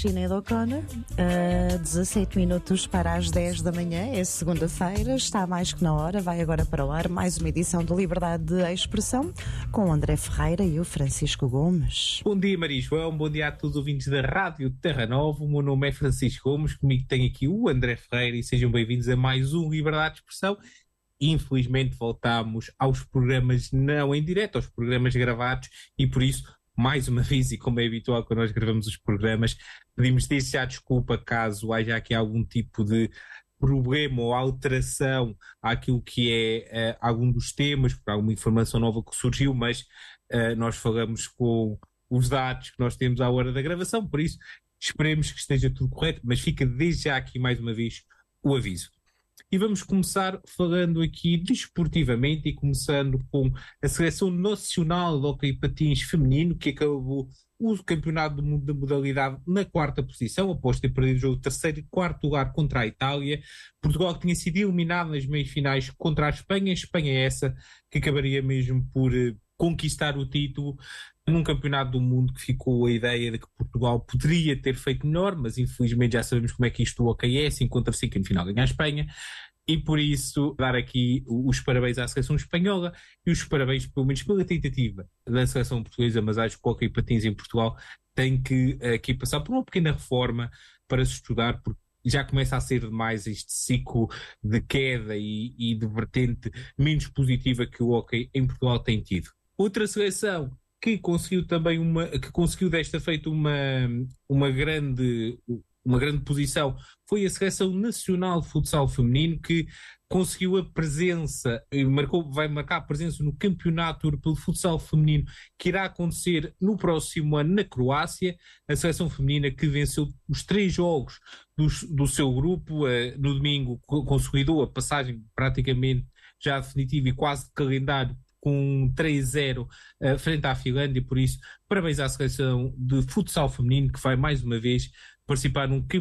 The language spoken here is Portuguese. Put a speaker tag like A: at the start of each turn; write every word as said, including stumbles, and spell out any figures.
A: Sinéad O'Connor, uh, dezassete minutos para as dez da manhã, é segunda-feira, está mais que na hora, vai agora para o ar mais uma edição do Liberdade de Expressão com o André Ferreira e o Francisco Gomes.
B: Bom dia, Maria João, bom dia a todos os ouvintes da Rádio Terra Nova. O meu nome é Francisco Gomes, comigo tem aqui o André Ferreira e sejam bem-vindos a mais um Liberdade de Expressão. Infelizmente voltámos aos programas não em direto, aos programas gravados e por isso, mais uma vez, e como é habitual quando nós gravamos os programas, pedimos desde já desculpa caso haja aqui algum tipo de problema ou alteração àquilo que é uh, algum dos temas, por alguma informação nova que surgiu, mas uh, nós falamos com os dados que nós temos à hora da gravação, por isso esperemos que esteja tudo correto, mas fica desde já aqui mais uma vez o aviso. E vamos começar falando aqui desportivamente e começando com a Seleção Nacional de Hóquei Patins Feminino, que acabou o Campeonato do Mundo da modalidade na quarta posição, após ter perdido o jogo terceiro e quarto lugar contra a Itália. Portugal que tinha sido eliminado nas meias-finais contra a Espanha. A Espanha é essa que acabaria mesmo por uh, conquistar o título num campeonato do mundo que ficou a ideia de que Portugal poderia ter feito melhor, mas infelizmente já sabemos como é que isto o hóquei é, cinco contra cinco no final ganha a Espanha, e por isso dar aqui os parabéns à seleção espanhola e os parabéns pelo menos pela tentativa da seleção portuguesa, mas acho que o hóquei patins em Portugal tem que aqui passar por uma pequena reforma para se estudar, porque já começa a ser demais este ciclo de queda e, e de vertente menos positiva que o hóquei em Portugal tem tido. Outra seleção que conseguiu também uma, que conseguiu desta feita uma, uma grande, uma grande posição foi a Seleção Nacional de Futsal Feminino, que conseguiu a presença, marcou, vai marcar a presença no Campeonato Europeu de Futsal Feminino, que irá acontecer no próximo ano na Croácia. A seleção feminina que venceu os três jogos do, do seu grupo, no domingo consolidou a passagem praticamente já definitiva e quase de calendário, com três a zero uh, frente à Finlândia, por isso parabéns à seleção de futsal feminino que vai mais uma vez participar num